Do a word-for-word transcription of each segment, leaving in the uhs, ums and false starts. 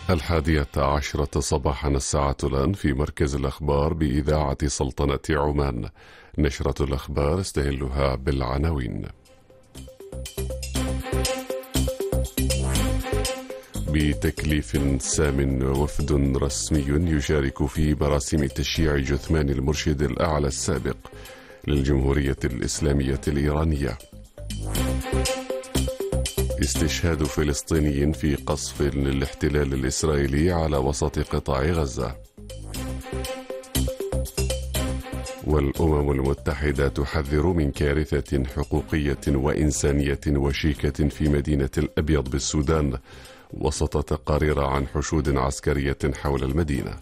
الحادية عشرة صباحا الساعة الآن في مركز الأخبار بإذاعة سلطنة عمان. نشرة الأخبار استهلها بالعناوين. بتكليف سام وفد رسمي يشارك في مراسم تشييع جثمان المرشد الأعلى السابق للجمهورية الإسلامية الإيرانية. استشهاد فلسطيني في قصف للاحتلال الإسرائيلي على وسط قطاع غزة. والأمم المتحدة تحذر من كارثة حقوقية وإنسانية وشيكة في مدينة الأبيض بالسودان وسط تقارير عن حشود عسكرية حول المدينة.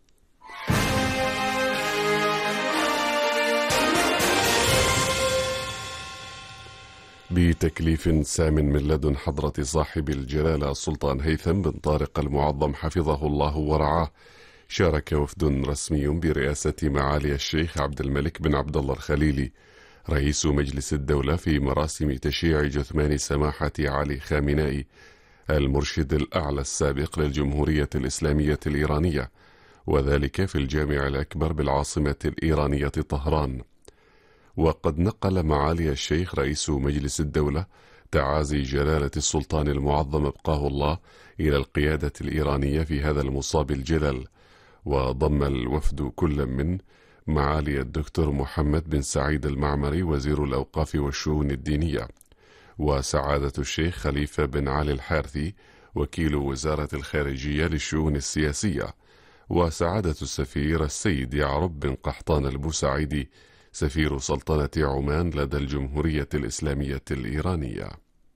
بتكليف سام من لدن حضرة صاحب الجلالة السلطان هيثم بن طارق المعظم حفظه الله ورعاه، شارك وفد رسمي برئاسة معالي الشيخ عبد الملك بن عبد الله الخليلي رئيس مجلس الدولة في مراسم تشييع جثمان سماحة علي خامنائي المرشد الأعلى السابق للجمهورية الإسلامية الإيرانية، وذلك في الجامع الأكبر بالعاصمة الإيرانية طهران. وقد نقل معالي الشيخ رئيس مجلس الدولة تعازي جلالة السلطان المعظم أبقاه الله إلى القيادة الإيرانية في هذا المصاب الجلل. وضم الوفد كل من معالي الدكتور محمد بن سعيد المعمري وزير الأوقاف والشؤون الدينية، وسعادة الشيخ خليفة بن علي الحارثي وكيل وزارة الخارجية للشؤون السياسية، وسعادة السفير السيد يعرب بن قحطان البوسعيدي سفير سلطنة عمان لدى الجمهورية الإسلامية الإيرانية.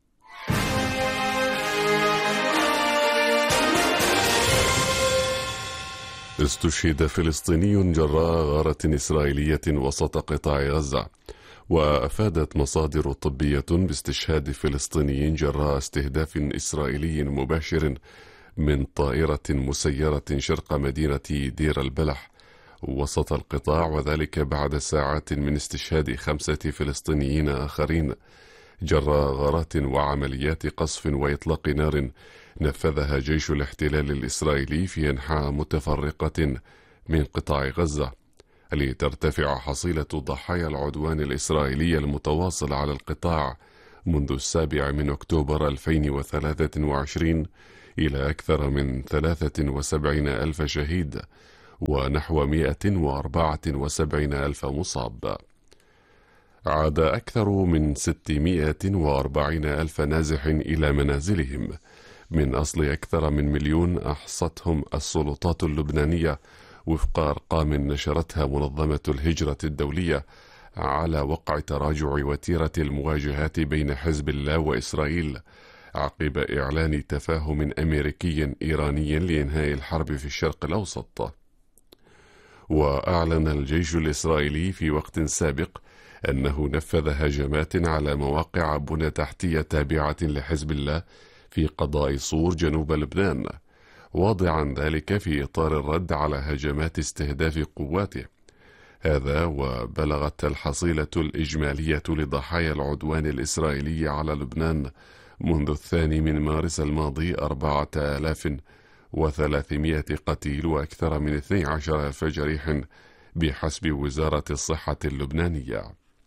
استشهد فلسطيني جراء غارة إسرائيلية وسط قطاع غزة. وأفادت مصادر طبية باستشهاد فلسطيني جراء استهداف إسرائيلي مباشر من طائرة مسيرة شرق مدينة دير البلح وسط القطاع، وذلك بعد ساعات من استشهاد خمسة فلسطينيين آخرين جراء غارات وعمليات قصف وإطلاق نار نفذها جيش الاحتلال الإسرائيلي في أنحاء متفرقة من قطاع غزة، لترتفع حصيلة ضحايا العدوان الإسرائيلي المتواصل على القطاع منذ السابع من أكتوبر ألفين وثلاثة وعشرين إلى أكثر من ثلاثة وسبعين ألف شهيد ونحو مئة وأربعة وسبعين ألف مصاب. عاد أكثر من ستمئة وأربعين ألف نازح إلى منازلهم من أصل أكثر من مليون أحصتهم السلطات اللبنانية وفق أرقام نشرتها منظمة الهجرة الدولية على وقع تراجع وتيرة المواجهات بين حزب الله وإسرائيل عقب إعلان تفاهم أمريكي إيراني لإنهاء الحرب في الشرق الأوسط. وأعلن الجيش الإسرائيلي في وقت سابق أنه نفذ هجمات على مواقع بنى تحتية تابعة لحزب الله في قضاء صور جنوب لبنان، واضعا ذلك في إطار الرد على هجمات استهداف قواته. هذا وبلغت الحصيلة الإجمالية لضحايا العدوان الإسرائيلي على لبنان منذ الثاني من مارس الماضي أربعة آلاف وثلاثمئة قتيل وأكثر من اثني عشر ألف جريح بحسب وزارة الصحة اللبنانية.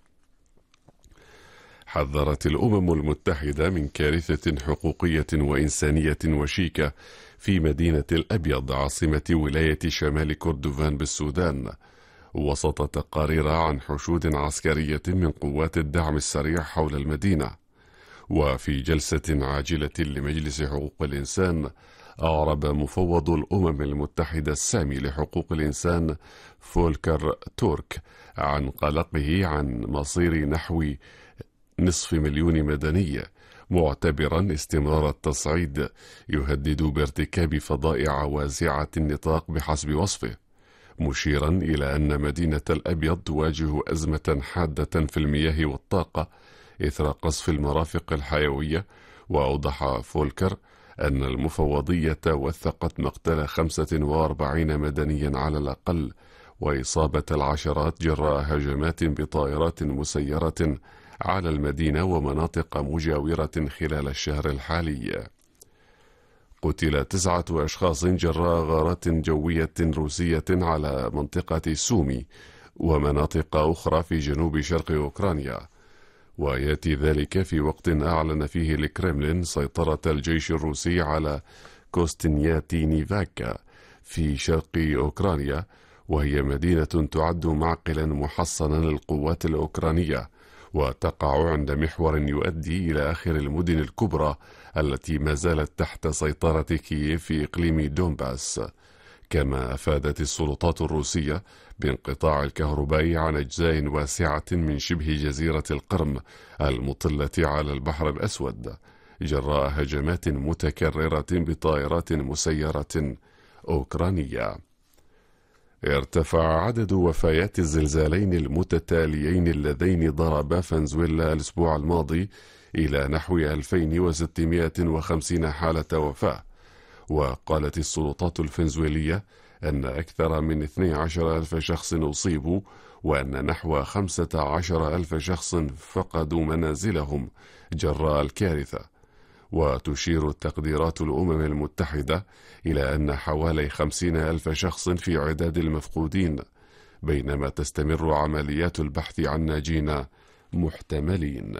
حذرت الأمم المتحدة من كارثة حقوقية وإنسانية وشيكة في مدينة الأبيض عاصمة ولاية شمال كردفان بالسودان وسط تقارير عن حشود عسكرية من قوات الدعم السريع حول المدينة. وفي جلسة عاجلة لمجلس حقوق الإنسان أعرب مفوض الأمم المتحدة السامي لحقوق الإنسان فولكر تورك عن قلقه عن مصير نحو نصف مليون مدني، معتبرا استمرار التصعيد يهدد بارتكاب فظائع واسعة النطاق بحسب وصفه، مشيرا إلى أن مدينة الأبيض تواجه أزمة حادة في المياه والطاقة إثر قصف المرافق الحيوية. وأوضح فولكر أن المفوضية وثقت مقتل خمسة وأربعين مدنيا على الأقل وإصابة العشرات جراء هجمات بطائرات مسيرة على المدينة ومناطق مجاورة خلال الشهر الحالي. وقتل تسعة أشخاص جراء غارات جوية روسية على منطقة سومي ومناطق أخرى في جنوب شرق أوكرانيا. ويأتي ذلك في وقت أعلن فيه الكرملين سيطرة الجيش الروسي على كوستنياتينيفاكا في شرق أوكرانيا، وهي مدينة تعد معقلا محصنا للقوات الأوكرانية، وتقع عند محور يؤدي إلى آخر المدن الكبرى التي ما زالت تحت سيطرة كييف في إقليم دونباس. كما أفادت السلطات الروسية بانقطاع الكهرباء عن أجزاء واسعة من شبه جزيرة القرم المطلة على البحر الأسود جراء هجمات متكررة بطائرات مسيرة أوكرانية. ارتفع عدد وفيات الزلزالين المتتاليين اللذين ضربا فنزويلا الأسبوع الماضي إلى نحو ألفين وستمائة وخمسين حالة وفاة. وقالت السلطات الفنزويلية أن أكثر من اثني عشر ألف شخص أصيبوا، وأن نحو خمسة عشر ألف شخص فقدوا منازلهم جراء الكارثة. وتشير التقديرات الأمم المتحدة إلى أن حوالي خمسين ألف شخص في عداد المفقودين، بينما تستمر عمليات البحث عن ناجين محتملين.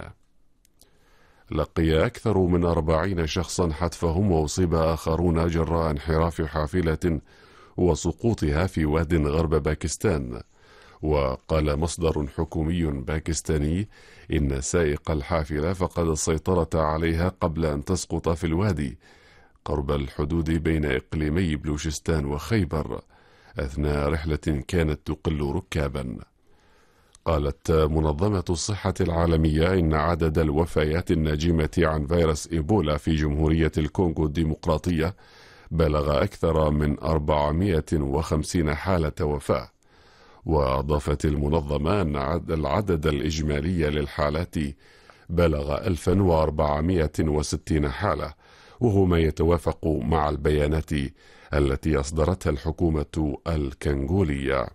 لقي أكثر من أربعين شخصا حتفهم وأصيب آخرون جراء انحراف حافلة وسقوطها في واد غرب باكستان. وقال مصدر حكومي باكستاني إن سائق الحافلة فقد السيطرة عليها قبل أن تسقط في الوادي قرب الحدود بين إقليمي بلوشستان وخيبر أثناء رحلة كانت تقل ركابا. قالت منظمة الصحة العالمية إن عدد الوفيات الناجمة عن فيروس إيبولا في جمهورية الكونغو الديمقراطية بلغ أكثر من أربعمائة وخمسين حالة وفاة. وأضافت المنظمة أن العدد الإجمالي للحالات بلغ ألف وأربعمائة وستين حالة، وهو ما يتوافق مع البيانات التي أصدرتها الحكومة الكنغولية.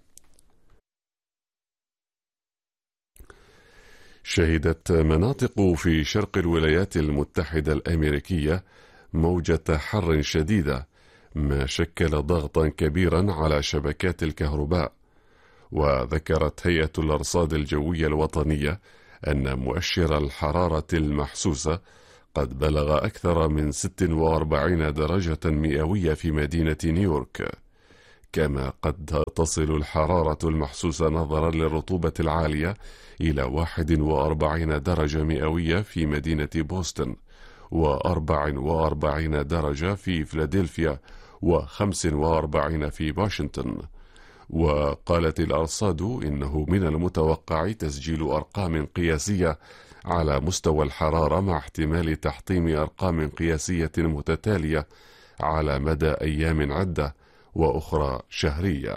شهدت مناطق في شرق الولايات المتحدة الأمريكية موجة حر شديدة، ما شكل ضغطا كبيرا على شبكات الكهرباء. وذكرت هيئة الأرصاد الجوية الوطنية أن مؤشر الحرارة المحسوسة قد بلغ أكثر من ستة وأربعين درجة مئوية في مدينة نيويورك. كما قد تصل الحرارة المحسوسة نظرا للرطوبة العالية إلى واحد وأربعين درجة مئوية في مدينة بوسطن، وأربع وأربعين درجة في فيلادلفيا، وخمس وأربعين في واشنطن. وقالت الأرصاد إنه من المتوقع تسجيل أرقام قياسية على مستوى الحرارة مع احتمال تحطيم أرقام قياسية متتالية على مدى أيام عدة وأخرى شهرية.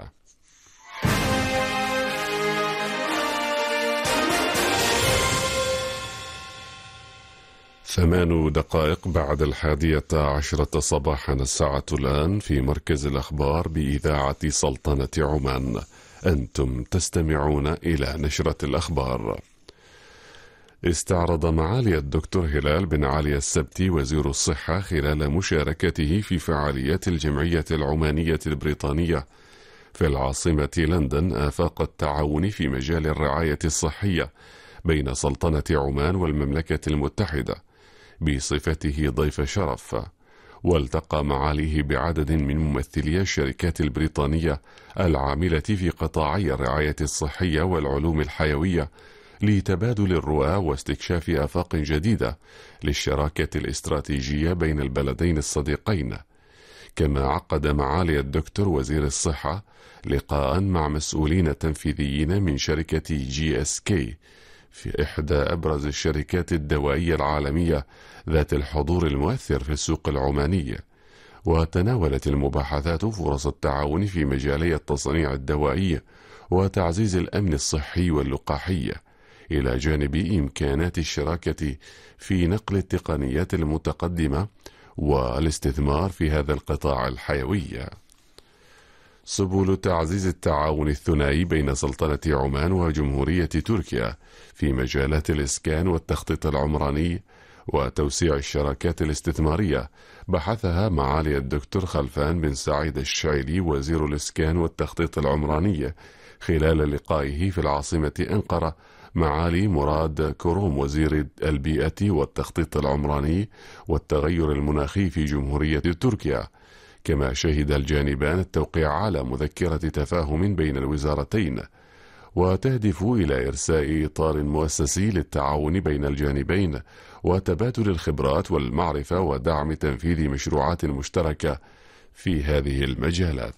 ثمان دقائق بعد الحادية عشرة صباحا الساعة الآن في مركز الأخبار بإذاعة سلطنة عمان. أنتم تستمعون إلى نشرة الأخبار. استعرض معالي الدكتور هلال بن علي السبتي وزير الصحة خلال مشاركته في فعاليات الجمعية العمانية البريطانية في العاصمة لندن آفاق التعاون في مجال الرعاية الصحية بين سلطنة عمان والمملكة المتحدة بصفته ضيف شرف. والتقى معاليه بعدد من ممثلي الشركات البريطانية العاملة في قطاعي الرعاية الصحية والعلوم الحيوية لتبادل الرؤى واستكشاف آفاق جديدة للشراكة الاستراتيجية بين البلدين الصديقين. كما عقد معالي الدكتور وزير الصحة لقاء مع مسؤولين تنفيذيين من شركة جي اس كي في إحدى أبرز الشركات الدوائية العالمية ذات الحضور المؤثر في السوق العماني. وتناولت المباحثات فرص التعاون في مجالي التصنيع الدوائي وتعزيز الأمن الصحي واللقاحي، إلى جانب إمكانات الشراكة في نقل التقنيات المتقدمة والاستثمار في هذا القطاع الحيوي. سبل تعزيز التعاون الثنائي بين سلطنة عمان وجمهورية تركيا في مجالات الإسكان والتخطيط العمراني وتوسيع الشراكات الاستثمارية بحثها معالي الدكتور خلفان بن سعيد الشعيلي وزير الإسكان والتخطيط العمراني خلال لقائه في العاصمة أنقرة معالي مراد كروم وزير البيئة والتخطيط العمراني والتغير المناخي في جمهورية تركيا. كما شهد الجانبان التوقيع على مذكرة تفاهم بين الوزارتين، وتهدف إلى إرساء إطار مؤسسي للتعاون بين الجانبين وتبادل الخبرات والمعرفة ودعم تنفيذ مشروعات مشتركة في هذه المجالات.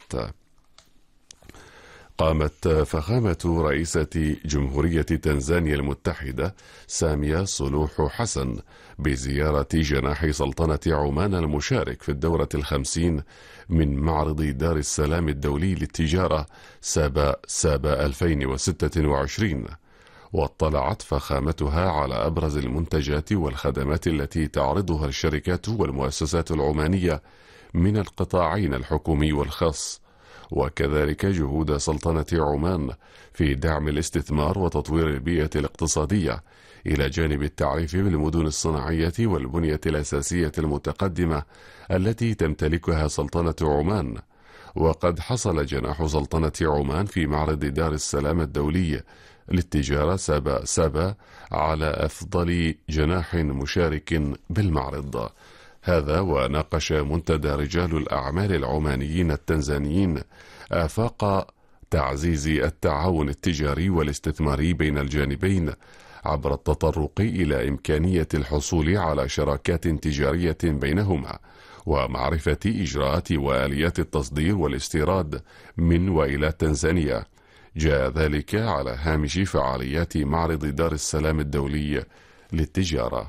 قامت فخامة رئيسة جمهورية تنزانيا المتحدة سامية صلوح حسن بزيارة جناح سلطنة عمان المشارك في الدورة الخمسين من معرض دار السلام الدولي للتجارة سابا سابا ألفين وستة وعشرين، واطلعت فخامتها على أبرز المنتجات والخدمات التي تعرضها الشركات والمؤسسات العمانية من القطاعين الحكومي والخاص، وكذلك جهود سلطنة عمان في دعم الاستثمار وتطوير البيئة الاقتصادية، إلى جانب التعريف بالمدن الصناعية والبنية الأساسية المتقدمة التي تمتلكها سلطنة عمان. وقد حصل جناح سلطنة عمان في معرض دار السلام الدولي للتجارة سابا سابا على أفضل جناح مشارك بالمعرض هذا، وناقش منتدى رجال الأعمال العمانيين التنزانيين آفاق تعزيز التعاون التجاري والاستثماري بين الجانبين عبر التطرق إلى إمكانية الحصول على شراكات تجارية بينهما، ومعرفة إجراءات وآليات التصدير والاستيراد من وإلى تنزانيا. جاء ذلك على هامش فعاليات معرض دار السلام الدولي للتجارة.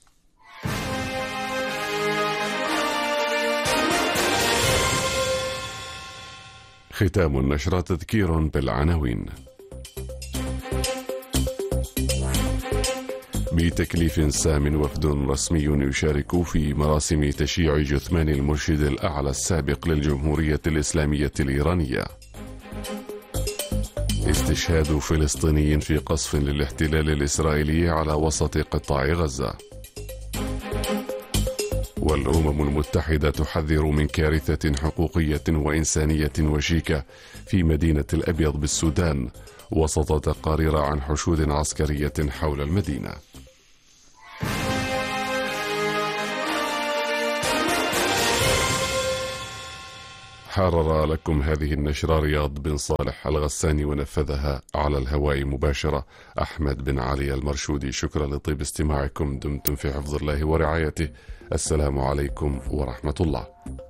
ختام النشرة تذكير بالعناوين. بتكليف سام وفد رسمي يشارك في مراسم تشييع جثمان المرشد الأعلى السابق للجمهورية الإسلامية الإيرانية. استشهاد فلسطيني في قصف للاحتلال الإسرائيلي على وسط قطاع غزة. والأمم المتحدة تحذر من كارثة حقوقية وإنسانية وشيكة في مدينة الأبيض بالسودان وسط تقارير عن حشود عسكرية حول المدينة. حرر لكم هذه النشرة رياض بن صالح الغساني، ونفذها على الهواء مباشرة أحمد بن علي المرشودي. شكرا لطيب استماعكم، دمتم في حفظ الله ورعايته. السلام عليكم ورحمة الله.